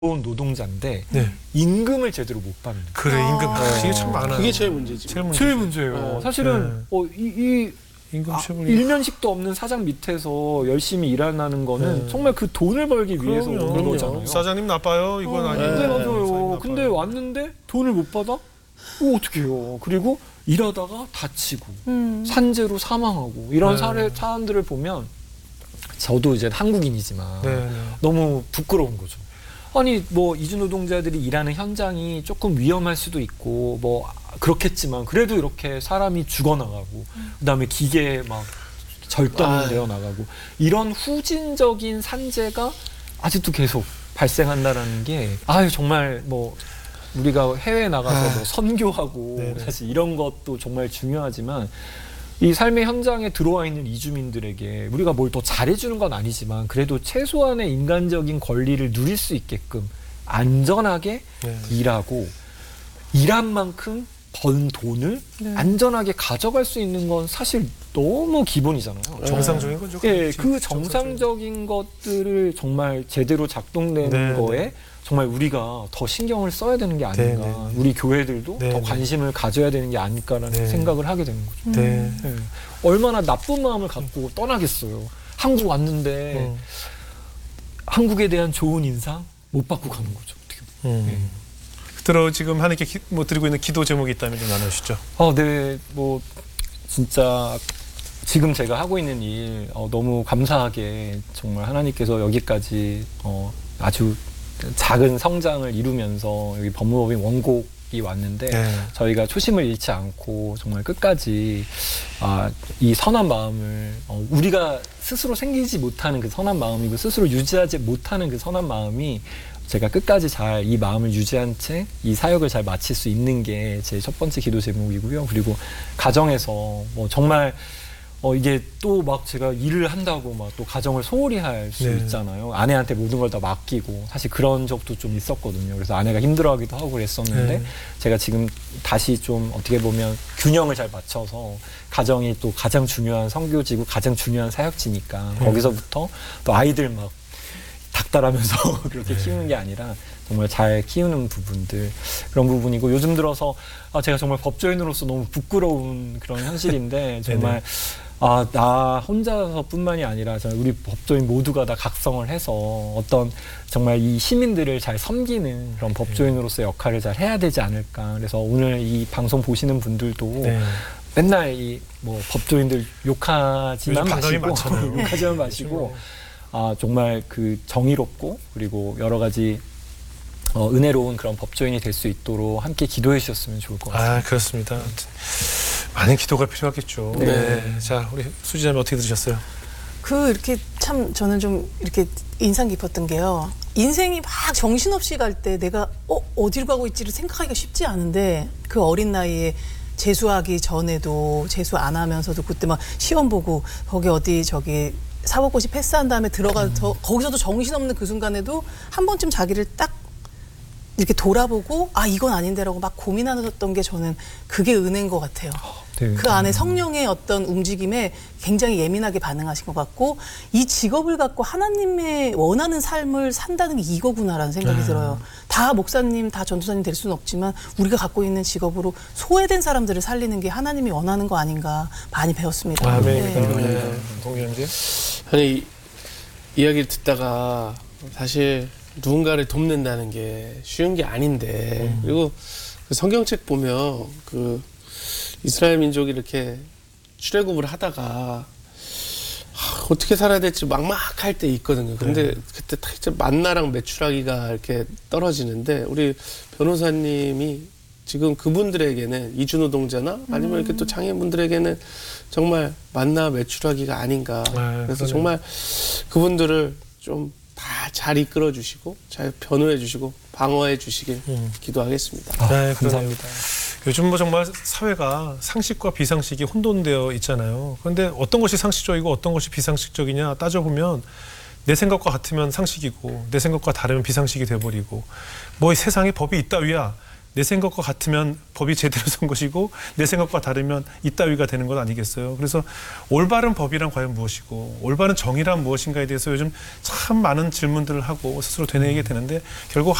노동자인데 네. 임금을 제대로 못 받는. 그래 임금 이게 참 많아요. 그게 제일 문제지. 제일 문제예요. 사실은 이 임금 체불이 일면식도 없는 사장 밑에서 열심히 일하는 거는 정말 그 돈을 벌기 위해서 오는 거잖아요. 사장님 나빠요. 이건 아니에요. 네, 맞아요. 근데 왔는데 돈을 못 받아? 어떻게 해요? 그리고 일하다가 다치고 산재로 사망하고 이런 사람들을 보면 저도 이제 한국인이지만 너무 부끄러운 거죠. 아니 뭐 이주 노동자들이 일하는 현장이 조금 위험할 수도 있고 뭐 그렇겠지만 그래도 이렇게 사람이 죽어나가고 그다음에 기계에 막 절단이 되어 나가고 이런 후진적인 산재가 아직도 계속 발생한다라는 게 정말 뭐 우리가 해외에 나가서 뭐 선교하고 사실 이런 것도 정말 중요하지만 이 삶의 현장에 들어와 있는 이주민들에게 우리가 뭘 더 잘해주는 건 아니지만 그래도 최소한의 인간적인 권리를 누릴 수 있게끔 안전하게 일하고 일한 만큼 번 돈을 안전하게 가져갈 수 있는 건 사실 너무 기본이잖아요. 정상적인 거죠. 예, 그 정상적인 것들을 정말 제대로 작동되는 거에 정말 우리가 더 신경을 써야 되는 게 아닌가. 우리 교회들도 더 관심을 가져야 되는 게 아닐까라는 생각을 하게 되는 거죠. 얼마나 나쁜 마음을 갖고 떠나겠어요. 한국 왔는데 한국에 대한 좋은 인상 못 받고 가는 거죠. 어떻게 그대로 지금 하나님께 드리고 있는 기도 제목이 있다면 좀 나누시죠. 네, 뭐 진짜 지금 제가 하고 있는 일 너무 감사하게 정말 하나님께서 여기까지 아주 작은 성장을 이루면서 여기 법무법인 원곡이 왔는데 저희가 초심을 잃지 않고 정말 끝까지 이 선한 마음을 우리가 스스로 생기지 못하는 그 선한 마음이고 스스로 유지하지 못하는 그 선한 마음이 제가 끝까지 잘 이 마음을 유지한 채 이 사역을 잘 마칠 수 있는 게 제 첫 번째 기도 제목이고요. 그리고 가정에서 뭐 정말 이게 또 막 제가 일을 한다고 막 또 가정을 소홀히 할 수 있잖아요. 아내한테 모든 걸 다 맡기고 사실 그런 적도 좀 있었거든요. 그래서 아내가 힘들어하기도 하고 그랬었는데 제가 지금 다시 좀 어떻게 보면 균형을 잘 맞춰서 가정이 또 가장 중요한 선교지고 가장 중요한 사역지니까 거기서부터 또 아이들 막 닥달하면서 그렇게 키우는 게 아니라 정말 잘 키우는 부분들 그런 부분이고 요즘 들어서 제가 정말 법조인으로서 너무 부끄러운 그런 현실인데 정말 나 혼자서뿐만이 아니라 우리 법조인 모두가 다 각성을 해서 어떤 정말 이 시민들을 잘 섬기는 그런 법조인으로서의 역할을 잘 해야 되지 않을까. 그래서 오늘 이 방송 보시는 분들도 맨날 이 뭐 법조인들 욕하지만 마시고 정말 그 정의롭고 그리고 여러 가지 은혜로운 그런 법조인이 될 수 있도록 함께 기도해 주셨으면 좋을 것 같습니다. 그렇습니다. 많은 기도가 필요하겠죠. 자, 우리 수지자매 어떻게 들으셨어요? 이렇게 참 저는 좀 이렇게 인상 깊었던 게요. 인생이 막 정신없이 갈 때 내가 어디로 가고 있지를 생각하기가 쉽지 않은데 그 어린 나이에 재수하기 전에도 재수 안 하면서도 그때 막 시험 보고 거기 사법고시 패스한 다음에 들어가서 거기서도 정신없는 그 순간에도 한 번쯤 자기를 딱 이렇게 돌아보고 이건 아닌데라고 막 고민하셨던 게 저는 그게 은혜인 것 같아요. 그 안에 성령의 어떤 움직임에 굉장히 예민하게 반응하신 것 같고 이 직업을 갖고 하나님의 원하는 삶을 산다는 게 이거구나라는 생각이 들어요. 다 목사님, 다 전도사님 될 수는 없지만 우리가 갖고 있는 직업으로 소외된 사람들을 살리는 게 하나님이 원하는 거 아닌가 많이 배웠습니다. 동경재? 아니 이야기를 듣다가 사실 누군가를 돕는다는 게 쉬운 게 아닌데 그리고 그 성경책 보면 그 이스라엘 민족이 이렇게 출애굽을 하다가 어떻게 살아야 될지 막막할 때 있거든요. 근데 그때 만나랑 메추라기가 이렇게 떨어지는데 우리 변호사님이 지금 그분들에게는 이주노동자나 아니면 이렇게 또 장애인분들에게는 정말 만나 메추라기가 아닌가. 그래서 정말 그분들을 좀 다 잘 이끌어 주시고 잘 변호해 주시고 방어해 주시길 기도하겠습니다. 감사합니다. 요즘 뭐 정말 사회가 상식과 비상식이 혼돈되어 있잖아요. 그런데 어떤 것이 상식적이고 어떤 것이 비상식적이냐 따져보면 내 생각과 같으면 상식이고 내 생각과 다르면 비상식이 돼버리고 뭐 세상에 법이 있다위야 내 생각과 같으면 법이 제대로 선 것이고 내 생각과 다르면 이따위가 되는 것 아니겠어요. 그래서 올바른 법이란 과연 무엇이고 올바른 정의란 무엇인가에 대해서 요즘 참 많은 질문들을 하고 스스로 되뇌이게 되는데 결국